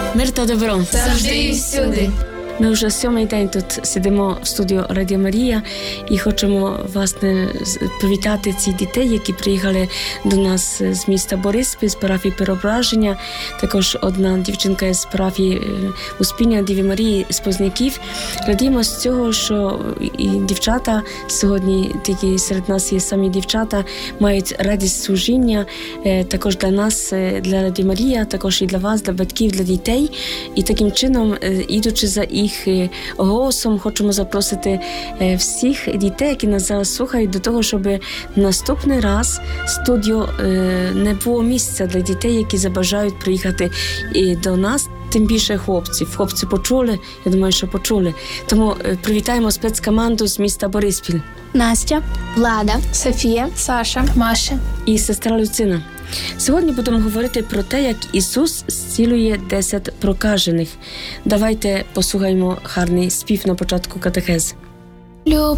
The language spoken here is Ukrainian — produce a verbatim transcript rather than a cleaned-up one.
Мир та добро. Завжди і всюди. Ми вже сьомий день тут сидимо в студію Радіо Марія і хочемо, власне, привітати цих дітей, які приїхали до нас з міста Бориспіль, з парафії Преображення. Також одна дівчинка з парафії Успіння Діви Марії з Позняків. Радіємо з цього, що і дівчата, сьогодні тільки серед нас є самі дівчата, мають радість служіння. Також для нас, для Радіо Марія, також і для вас, для батьків, для дітей. І таким чином, ідучи за їх голосом, хочемо запросити всіх дітей, які нас зараз слухають, до того, щоб наступний раз в студію не було місця для дітей, які забажають приїхати до нас. Тим більше хлопців. Хлопці почули, я думаю, що почули. Тому привітаємо спецкоманду з міста Бориспіль. Настя, Влада, Софія, Саша, Маша і сестра Люцина. Сьогодні будемо говорити про те, як Ісус зцілює десять прокажених. Давайте послухаємо гарний спів на початку катехези. Любов